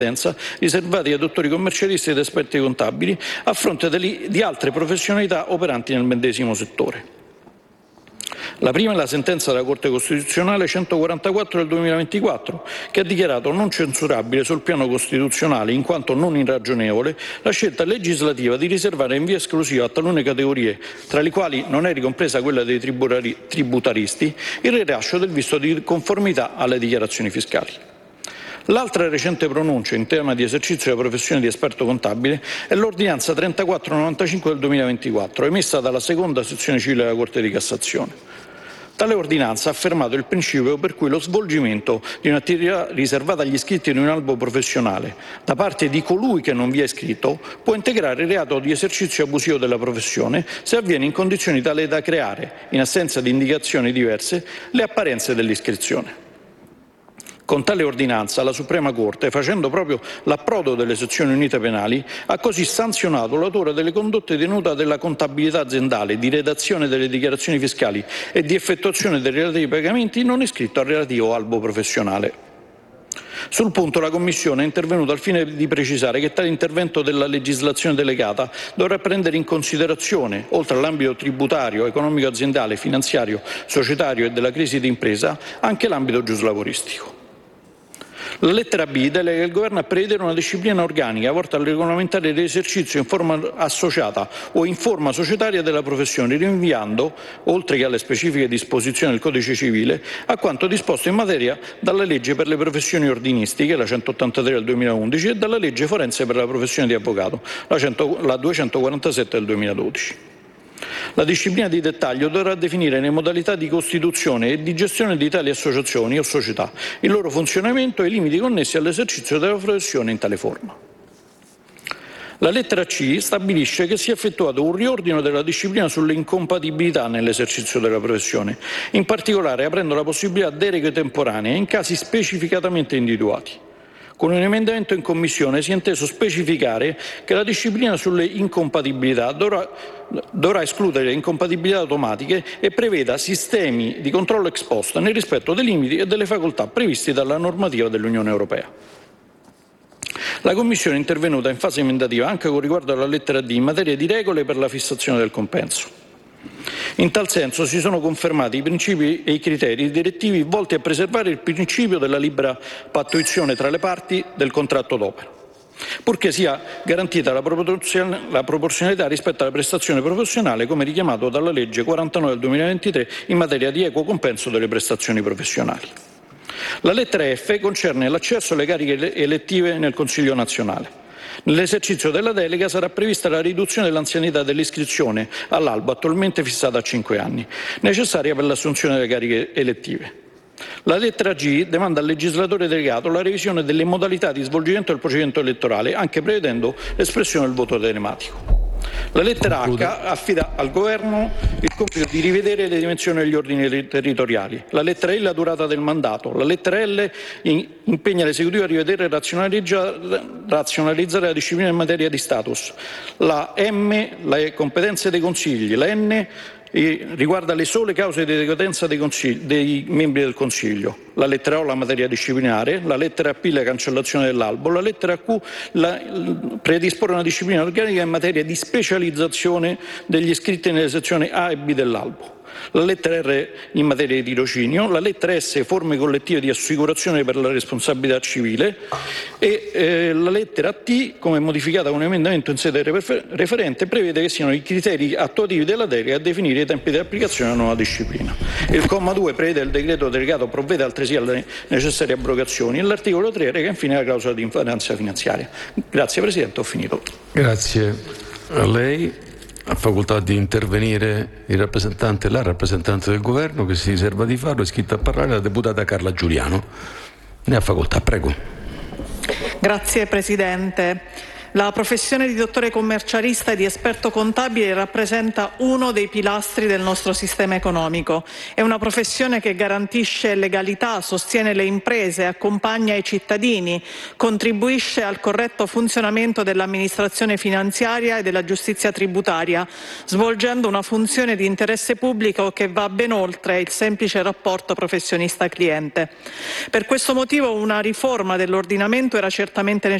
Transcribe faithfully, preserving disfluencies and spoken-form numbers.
riservati ai dottori commercialisti ed esperti contabili a fronte di altre professionalità operanti nel medesimo settore. La prima è la sentenza della Corte Costituzionale centoquarantaquattro del duemilaventiquattro, che ha dichiarato non censurabile sul piano costituzionale, in quanto non irragionevole, la scelta legislativa di riservare in via esclusiva a talune categorie, tra le quali non è ricompresa quella dei tributaristi, il rilascio del visto di conformità alle dichiarazioni fiscali. L'altra recente pronuncia in tema di esercizio della professione di esperto contabile è l'ordinanza trentaquattro novantacinque del duemilaventiquattro, emessa dalla seconda sezione civile della Corte di Cassazione. Tale ordinanza ha affermato il principio per cui lo svolgimento di un'attività riservata agli iscritti in un albo professionale da parte di colui che non vi è iscritto può integrare il reato di esercizio abusivo della professione se avviene in condizioni tali da creare, in assenza di indicazioni diverse, le apparenze dell'iscrizione. Con tale ordinanza la Suprema Corte, facendo proprio l'approdo delle sezioni unite penali, ha così sanzionato l'autore delle condotte tenute della contabilità aziendale, di redazione delle dichiarazioni fiscali e di effettuazione dei relativi pagamenti non iscritto al relativo albo professionale. Sul punto la Commissione è intervenuta al fine di precisare che tale intervento della legislazione delegata dovrà prendere in considerazione, oltre all'ambito tributario, economico aziendale, finanziario, societario e della crisi d'impresa, anche l'ambito giuslavoristico. La lettera B delega il Governo a prevedere una disciplina organica volta a regolamentare l'esercizio in forma associata o in forma societaria della professione, rinviando, oltre che alle specifiche disposizioni del Codice Civile, a quanto disposto in materia dalla legge per le professioni ordinistiche, la centottantatré del duemilaundici, e dalla legge forense per la professione di avvocato, la, cento, la duecentoquarantasette del duemiladodici. La disciplina di dettaglio dovrà definire le modalità di costituzione e di gestione di tali associazioni o società, il loro funzionamento e i limiti connessi all'esercizio della professione in tale forma. La lettera C stabilisce che sia effettuato un riordino della disciplina sulle incompatibilità nell'esercizio della professione, in particolare aprendo la possibilità a deleghe temporanee in casi specificatamente individuati. Con un emendamento in Commissione si è inteso specificare che la disciplina sulle incompatibilità dovrà, dovrà escludere le incompatibilità automatiche e preveda sistemi di controllo ex post nel rispetto dei limiti e delle facoltà previsti dalla normativa dell'Unione Europea. La Commissione è intervenuta in fase emendativa anche con riguardo alla lettera D in materia di regole per la fissazione del compenso. In tal senso si sono confermati i principi e i criteri direttivi volti a preservare il principio della libera pattuizione tra le parti del contratto d'opera, purché sia garantita la proporzionalità rispetto alla prestazione professionale, come richiamato dalla legge quarantanove del duemilaventitré in materia di equo compenso delle prestazioni professionali. La lettera F concerne l'accesso alle cariche elettive nel Consiglio nazionale. Nell'esercizio della delega sarà prevista la riduzione dell'anzianità dell'iscrizione all'albo, attualmente fissata a cinque anni, necessaria per l'assunzione delle cariche elettive. La lettera G demanda al legislatore delegato la revisione delle modalità di svolgimento del procedimento elettorale, anche prevedendo l'espressione del voto telematico. La lettera H affida al Governo il compito di rivedere le dimensioni degli ordini territoriali. La lettera I la durata del mandato. La lettera L impegna l'esecutivo a rivedere e razionalizzare la disciplina in materia di status. La M le competenze dei consigli. La N riguarda le sole cause di decadenza dei, dei membri del Consiglio. La lettera O la materia disciplinare, la lettera P la cancellazione dell'albo, la lettera Q la, predisporre una disciplina organica in materia di specializzazione degli iscritti nelle sezioni A e B dell'albo. La lettera R in materia di tirocinio, la lettera S forme collettive di assicurazione per la responsabilità civile e eh, la lettera T, come modificata con un emendamento in sede referente, prevede che siano i criteri attuativi della delega a definire i tempi di applicazione della nuova disciplina. Il comma due prevede il decreto delegato provvede altresì alle necessarie abrogazioni e l'articolo tre reca infine la clausola di invarianza finanziaria. Grazie Presidente, ho finito. Grazie a lei. Ha facoltà di intervenire il rappresentante, la rappresentante del Governo che si riserva di farlo, è iscritta a parlare la deputata Carla Giuliano. Ne ha facoltà, prego. Grazie Presidente. La professione di dottore commercialista e di esperto contabile rappresenta uno dei pilastri del nostro sistema economico. È una professione che garantisce legalità, sostiene le imprese, accompagna i cittadini, contribuisce al corretto funzionamento dell'amministrazione finanziaria e della giustizia tributaria, svolgendo una funzione di interesse pubblico che va ben oltre il semplice rapporto professionista-cliente. Per questo motivo una riforma dell'ordinamento era certamente necessaria